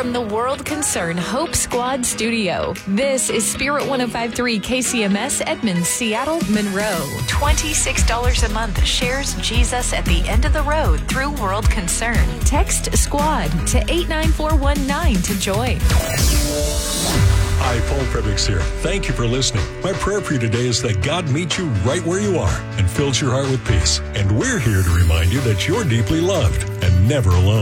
from the World Concern Hope Squad studio. This is Spirit 105.3 KCMS, Edmonds, Seattle, Monroe. $26 a month shares Jesus at the end of the road through World Concern. Text SQUAD to 89419 to join. Hi, Paul Prebix here. Thank you for listening. My prayer for you today is that God meets you right where you are and fills your heart with peace. And we're here to remind you that you're deeply loved and never alone.